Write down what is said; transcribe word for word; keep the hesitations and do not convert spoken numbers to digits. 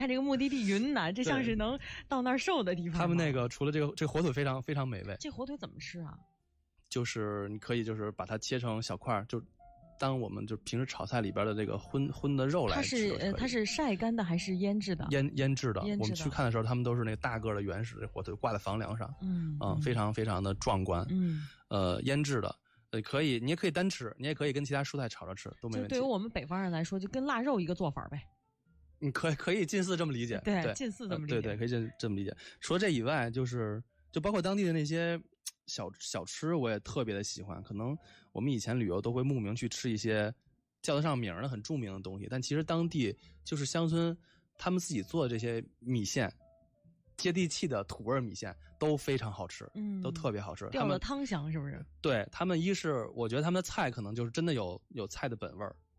看这个目的地云南，这像是能到那儿瘦的地方。 他们那个除了这个，这个火腿非常非常美味。 这火腿怎么吃啊？ 就是你可以就是把它切成小块，就当我们就平时炒菜里边的这个荤荤的肉来吃。 它是呃它是晒干的还是腌制的？ 腌腌制的。 腌制的。 我们去看的时候，他们都是那个大个的原始的火腿挂在房梁上， 嗯啊、嗯，非常非常的壮观。 嗯， 呃，腌制的。呃，可以，你也可以单吃，你也可以跟其他蔬菜炒着吃，都没问题。 就对于我们北方人来说，就跟腊肉一个做法呗。 你可以可以近似这么理解， 对， 对近似这么理解， 呃、对对，可以这这么理解。除了这以外，就是就包括当地的那些小小吃，我也特别的喜欢。可能我们以前旅游都会慕名去吃一些叫得上名的很著名的东西，但其实当地就是乡村他们自己做的这些米线。接地气的土味米线都非常好吃，嗯，都特别好吃， 掉了汤香是不是？ 对，他们一是我觉得他们的菜可能就是真的有有菜的本味儿，